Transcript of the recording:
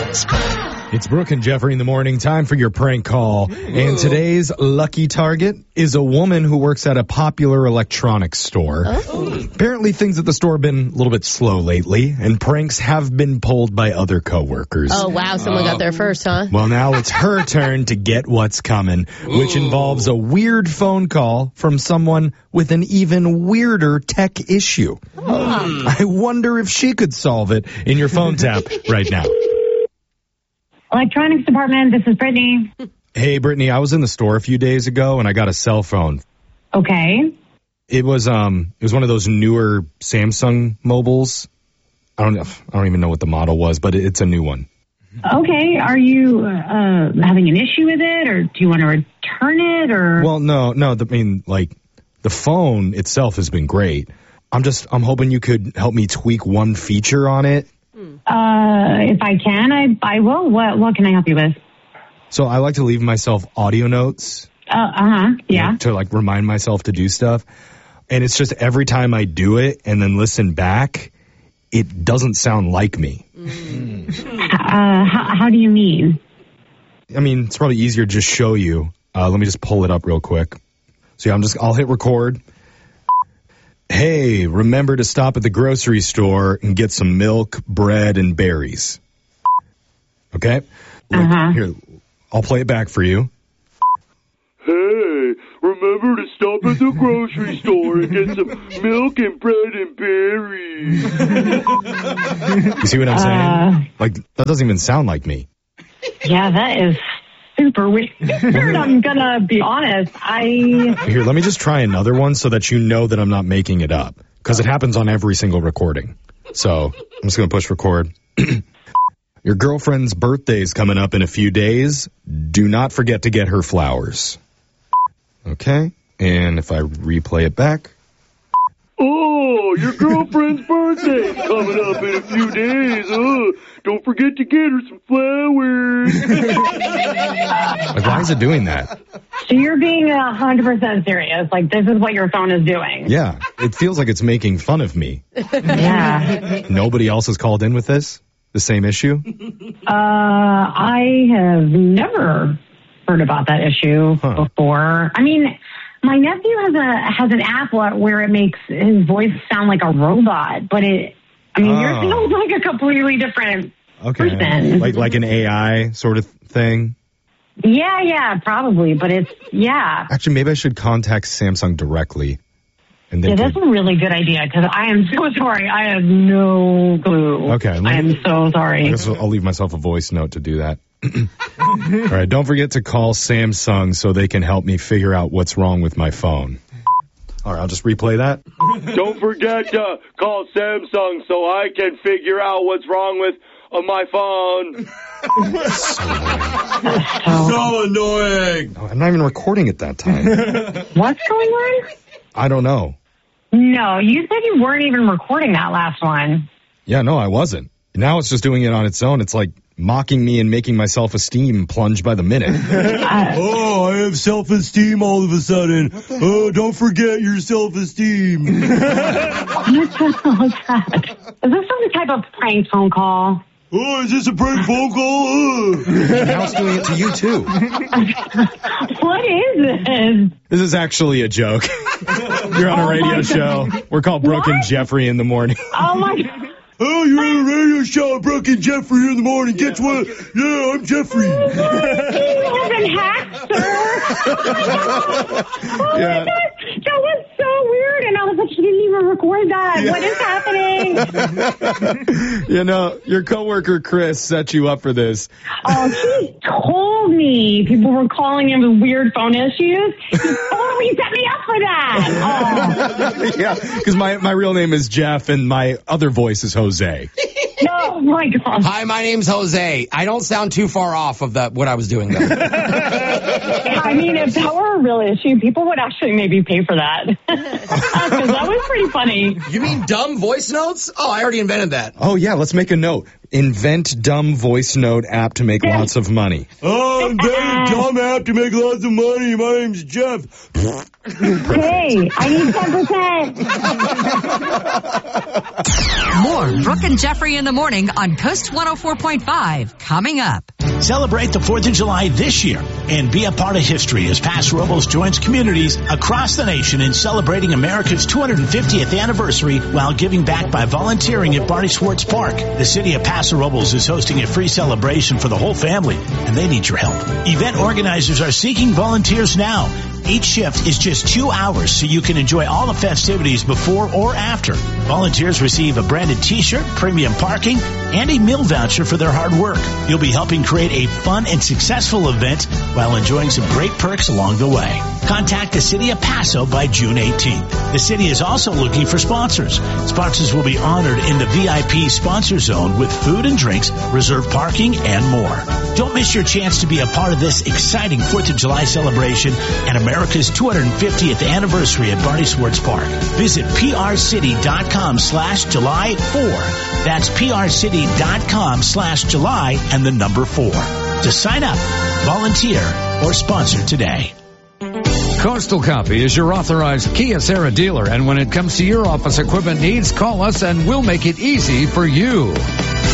It's Brooke and Jeffrey in the morning. Time for your prank call. And today's lucky target is a woman who works at a popular electronics store. Apparently things at the store have been a little bit slow lately, and pranks have been pulled by other coworkers. Oh, wow. Someone got there first, huh? Well, now it's her turn to get what's coming, which involves a weird phone call from someone with an even weirder tech issue. I wonder if she could solve it in your phone tap right now. Electronics department, this is Brittany. Hey, Brittany, I was in the store a few days ago and I got a cell phone. Okay. It was one of those newer Samsung mobiles. I don't even know what the model was, but it's a new one. Okay. Are you having an issue with it, or do you want to return it, or? Well, no. The phone itself has been great. I'm hoping you could help me tweak one feature on it. If I can, I will. What can I help you with? So I like to leave myself audio notes. Yeah. To remind myself to do stuff. And it's just every time I do it and then listen back, it doesn't sound like me. How do you mean? I mean, it's probably easier to just show you. Let me just pull it up real quick. So yeah, I'll hit record. Hey, remember to stop at the grocery store and get some milk, bread, and berries. Okay? Here, I'll play it back for you. Hey, remember to stop at the grocery store and get some milk and bread and berries. You see what I'm saying? That doesn't even sound like me. Yeah, that is super weird. I'm gonna be honest. Here, let me just try another one so that you know that I'm not making it up. Because it happens on every single recording. So, I'm just gonna push record. Your girlfriend's birthday's coming up in a few days. Do not forget to get her flowers. Okay, and if I replay it back. Oh, your girlfriend's birthday's coming up in a few days. Don't forget to get her some flowers. Why is it doing that? So you're being 100% serious. This is what your phone is doing. Yeah, it feels like it's making fun of me. Yeah. Nobody else has called in with this? The same issue? I have never heard about that issue before. I mean, my nephew has an app where it makes his voice sound like a robot, but yours sounds like a completely different person. Like an AI sort of thing? Yeah, probably, but Actually, maybe I should contact Samsung directly. And that's a really good idea, because I am so sorry. I have no clue. Okay. I am so sorry. I guess I'll leave myself a voice note to do that. All right, don't forget to call Samsung so they can help me figure out what's wrong with my phone. All right, I'll just replay that. Don't forget to call Samsung so I can figure out what's wrong with my phone. So annoying. I'm not even recording it that time. What's going on? I don't know. No, you said you weren't even recording that last one. Yeah, no, I wasn't. Now it's just doing it on its own. It's like mocking me and making my self-esteem plunge by the minute. I have self-esteem all of a sudden. Oh, don't forget your self-esteem. What the hell is that? Is this some type of prank phone call? Oh, is this a prank phone call? Now it's doing it to you, too. What is this? This is actually a joke. You're on a radio show. We're called Brooke and Jeffrey in the morning. Oh, my God. Oh, you're on a radio show, Brooke and Jeffrey in the morning. Guess what? Yeah, I'm Jeffrey. You have been hacked, sir. Oh, Yeah. my God. That was so weird. And I was like, you didn't even record that. What is happening? Your coworker, Chris, set you up for this. Oh, she told me people were calling him with weird phone issues. He totally set me up for that. Oh. Yeah, because my real name is Jeff and my other voice is Jose. Oh, my God. Hi, my name's Jose. I don't sound too far off of what I was doing, though. I mean, if that were a real issue, people would actually maybe pay for that. Because that was pretty funny. You mean dumb voice notes? Oh, I already invented that. Oh, yeah, let's make a note. Invent dumb voice note app to make lots of money. Oh, I'm very dumb app to make lots of money. My name's Jeff. Hey, I need 10%. More Brooke and Jeffrey in the morning on Coast 104.5 coming up. Celebrate the 4th of July this year and be a part of history as Paso Robles joins communities across the nation in celebrating America's 250th anniversary while giving back by volunteering at Barney Schwartz Park. The city of Paso Robles is hosting a free celebration for the whole family, and they need your help. Event organizers are seeking volunteers now. Each shift is just 2 hours, so you can enjoy all the festivities before or after. Volunteers receive a branded t-shirt, premium parking, and a meal voucher for their hard work. You'll be helping create a fun and successful event while enjoying some great perks along the way. Contact the City of Paso by June 18th. The city is also looking for sponsors. Sponsors will be honored in the VIP sponsor zone with food and drinks, reserved parking, and more. Don't miss your chance to be a part of this exciting 4th of July celebration and America's 250th anniversary at Barney Schwartz Park. Visit prcity.com/July4. That's prcity.com/July and the number 4. To sign up, volunteer, or sponsor today. Coastal Copy is your authorized Kia Serra dealer, and when it comes to your office equipment needs, call us and we'll make it easy for you.